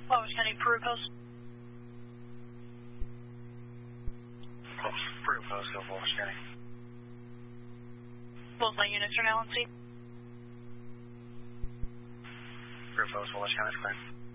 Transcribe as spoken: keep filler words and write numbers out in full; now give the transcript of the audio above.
Wabash County, Peru Post. Peru Post, go Wabash County. Both my units are now on scene. Peru Post, Wabash County, clear.